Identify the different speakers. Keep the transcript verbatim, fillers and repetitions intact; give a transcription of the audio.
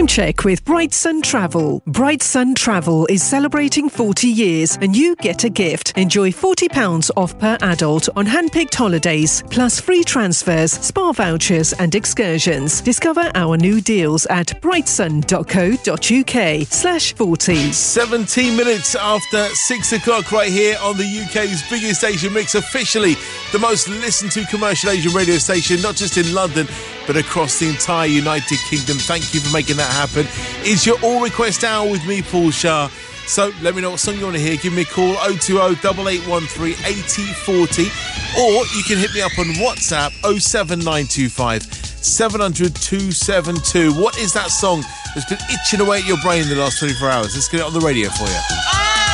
Speaker 1: Time check with Bright Sun Travel. Bright Sun Travel is celebrating forty years and you get a gift. Enjoy forty pounds off per adult on hand-picked holidays, plus free transfers, spa vouchers and excursions. Discover our new deals at brightsun.co.uk slash 40.
Speaker 2: seventeen minutes after six o'clock right here on the U K's biggest Asian mix, officially the most listened to commercial Asian radio station, not just in London, but across the entire United Kingdom. Thank you for making that happen. It's your All Request Hour with me, Paul Shah. So let me know what song you want to hear. Give me a call, oh two oh, eight eight one three, eight oh four oh, or you can hit me up on WhatsApp, oh seven nine two five, seven hundred, two seven two. What is that song that's been itching away at your brain in the last twenty-four hours? Let's get it on the radio for you.